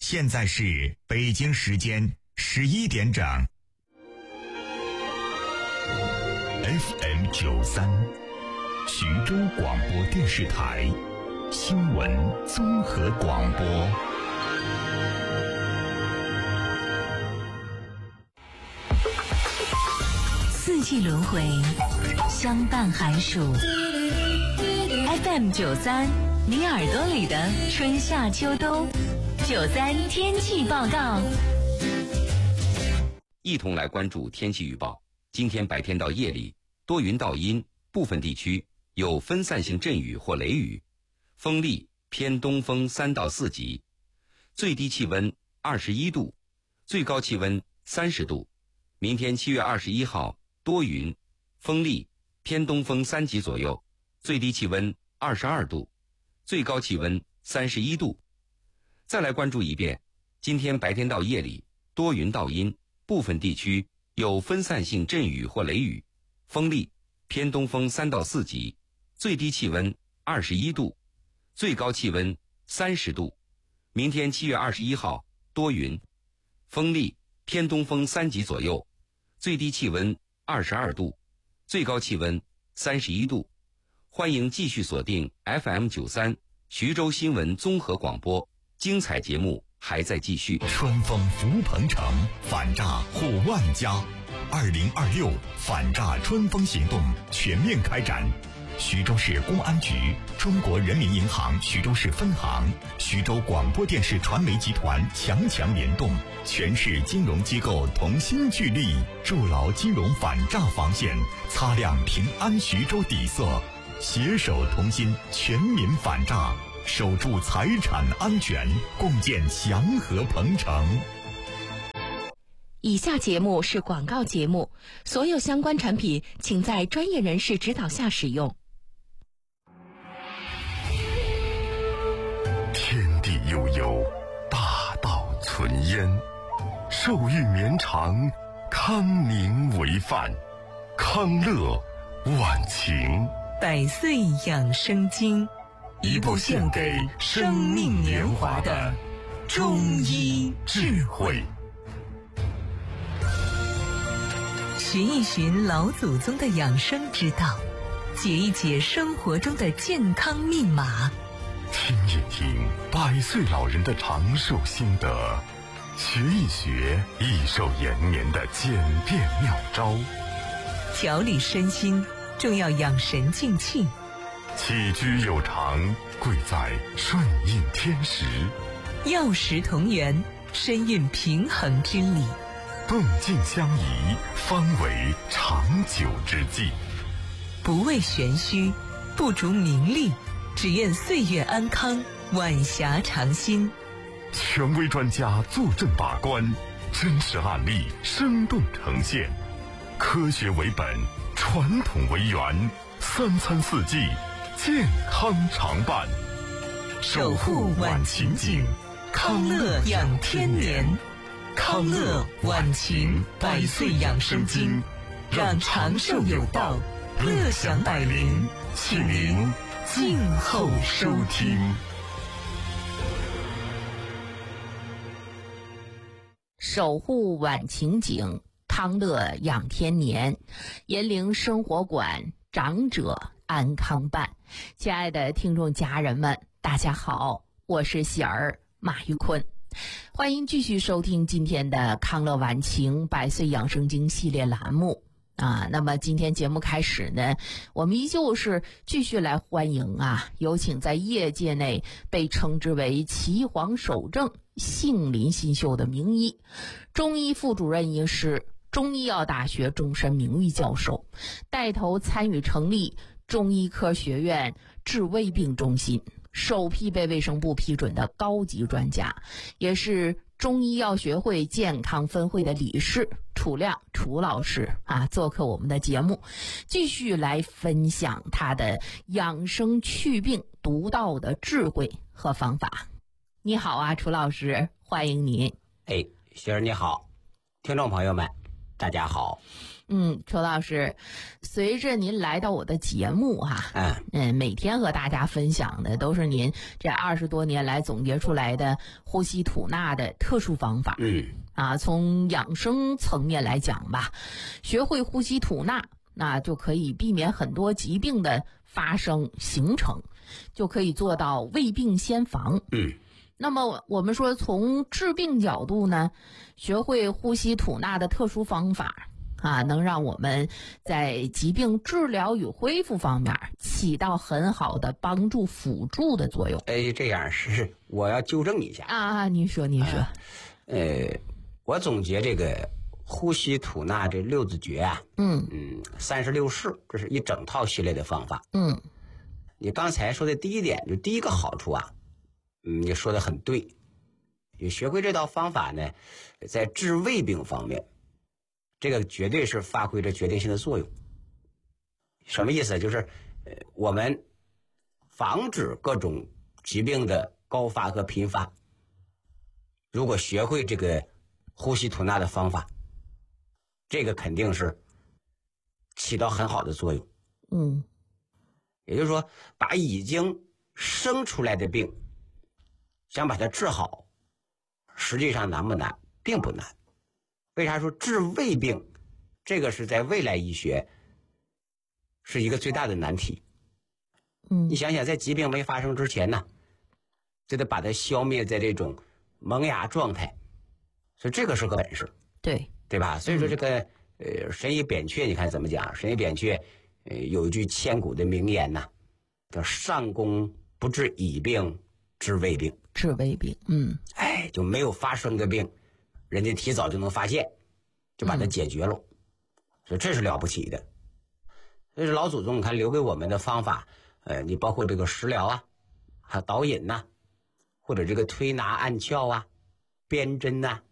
现在是北京时间11点整。FM93，徐州广播电视台新闻综合广播。 四季轮回，相伴寒暑。FM93，你耳朵里的春夏秋冬。93天气报告。 一同来关注天气预报。今天白天到夜里多云到阴，部分地区有分散性阵雨或雷雨，风力偏东风3到4级，最低气温21度，最高气温30度。明天7月21号多云，风力偏东风3级左右，最低气温22度，最高气温31度。再来关注一遍，今天白天到夜里多云到阴，部分地区有分散性阵雨或雷雨，风力偏东风3到4级，最低气温21度，最高气温30度。明天7月21号多云，风力偏东风3级左右，最低气温22度，最高气温31度。欢迎继续锁定 FM93 徐州新闻综合广播，精彩节目还在继续。 春风福鹏城，反诈护万家。2026反诈春风行动全面开展。徐州市公安局、中国人民银行徐州市分行、徐州广播电视传媒集团强联动，全市金融机构同心聚力，筑牢金融反诈防线，擦亮平安徐州底色，携手同心，全民反诈，守住财产安全，共建祥和鹏城。 以下节目是广告节目，所有相关产品请在专业人士指导下使用。 天地悠悠，大道存焉，寿育绵长，康宁为范，康乐晚晴。 百岁养生经， 一部献给生命年华的中医智慧。 寻一寻老祖宗的养生之道，解一解生活中的健康密码， 听一听100岁老人的长寿心得，学一学益寿延年的简便妙招。 调理身心重要养神静气， 起居有常贵在顺应天时， 药食同源深蕴平衡之理， 动静相宜方为长久之计。 不为玄虚，不逐名利，只愿岁月安康，晚霞长新。 权威专家坐镇把关，真实案例生动呈现，科学为本，传统为源，3餐4季健康常伴， 守护晚晴景，康乐养天年。康乐晚晴100岁养生经，让长寿有道，乐享百龄，请您静候收听。 守护晚晴景，康乐养天年，银陵生活馆，长者安康办。亲爱的听众家人们，大家好，我是喜儿马玉坤，欢迎继续收听今天的康乐晚晴100岁养生经系列栏目那么今天节目开始呢，我们依旧是继续来欢迎有请在业界内被称之为岐黄首正、杏林新秀的名医，中医副主任医师，中医药大学终身名誉教授，带头参与成立中医科学院治胃病中心，首批被卫生部批准的高级专家，也是中医药学会健康分会的理事楚亮楚老师做客我们的节目，继续来分享他的养生祛病独到的智慧和方法。你好楚老师，欢迎您。 雪儿你好，听众朋友们大家好。 邱老师，随着您来到我的节目每天和大家分享的都是您这20多年来总结出来的呼吸吐纳的特殊方法。从养生层面来讲吧，学会呼吸吐纳，那就可以避免很多疾病的发生形成，就可以做到未病先防。那么我们说从治病角度呢，学会呼吸吐纳的特殊方法能让我们在疾病治疗与恢复方面起到很好的帮助辅助的作用。 这样是我要纠正你一下您说我总结这个呼吸吐纳这6字诀36式，这是一整套系列的方法。你刚才说的第一点，就第一个好处你说的很对。你学会这套方法呢，在治胃病方面，这个绝对是发挥着决定性的作用。什么意思？就是我们防止各种疾病的高发和频发。如果学会这个呼吸吐纳的方法，这个肯定是起到很好的作用。也就是说，把已经生出来的病想把它治好，实际上难不难？并不难。为啥说治胃病这个是在未来医学是一个最大的难题？你想想，在疾病没发生之前呢，就得把它消灭在这种萌芽状态，所以这个是个本事，对吧？所以说这个神医扁鹊，你看怎么讲？神医扁鹊有一句千古的名言叫上工不治已病，治未病。 治胃病， 就没有发生的病，人家提早就能发现，就把它解决了，所以这是了不起的。所以老祖宗你看留给我们的方法，你包括这个食疗还有导引或者这个推拿按窍、鞭针